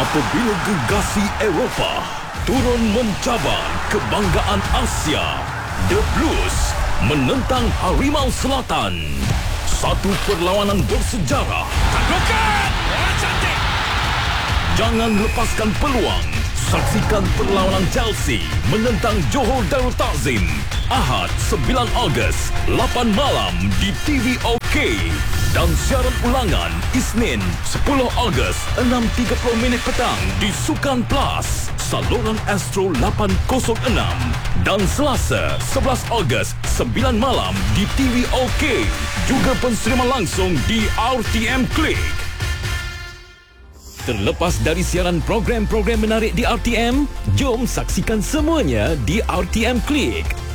Apabila gegasi Eropah turun mencabar kebanggaan Asia, The Blues menentang Harimau Selatan. Satu perlawanan bersejarah. Taklukan! Cantik! Jangan lepaskan peluang. Saksikan perlawanan Chelsea menentang Johor Darul Takzim. Ahad 9 Ogos, 8 malam di TV OK. Dan siaran ulangan Isnin 10 Ogos 6.30 petang di Sukan Plus, saluran Astro 806. Dan Selasa 11 Ogos 9 malam di TV OK. Juga penseriman langsung di RTM Klik. Terlepas dari siaran program-program menarik di RTM, jom saksikan semuanya di RTM Klik.